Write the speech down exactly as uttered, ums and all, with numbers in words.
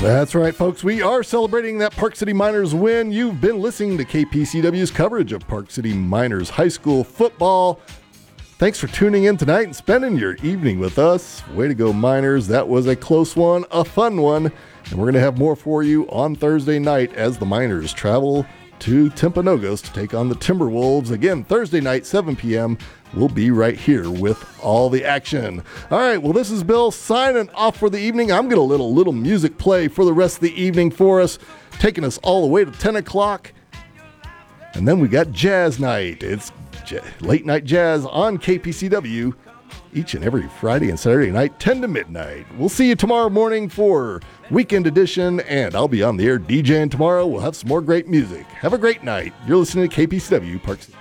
That's right, folks. We are celebrating that Park City Miners win. You've been listening to K P C W's coverage of Park City Miners High School football. Thanks for tuning in tonight and spending your evening with us. Way to go, Miners. That was a close one, a fun one. And we're going to have more for you on Thursday night as the Miners travel to Timpanogos to take on the Timberwolves. Again, Thursday night, seven p.m. We'll be right here with all the action. All right, well, this is Bill signing off for the evening. I'm going to let a little music play for the rest of the evening for us, taking us all the way to ten o'clock. And then we got Jazz Night. It's j- late night jazz on K P C W each and every Friday and Saturday night, ten to midnight. We'll see you tomorrow morning for Weekend Edition, and I'll be on the air DJing tomorrow. We'll have some more great music. Have a great night. You're listening to K P C W Park City.